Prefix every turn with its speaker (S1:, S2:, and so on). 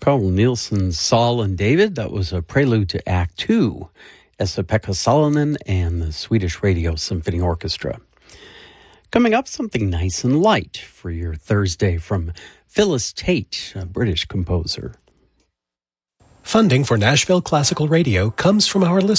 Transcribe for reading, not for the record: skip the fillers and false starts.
S1: Carl Nielsen's Saul and David. That was a prelude to Act Two, Esa-Pekka Salonen and the Swedish Radio Symphony Orchestra. Coming up, something nice and light for your Thursday from Phyllis Tate, a British composer.
S2: Funding for Nashville Classical Radio comes from our listeners.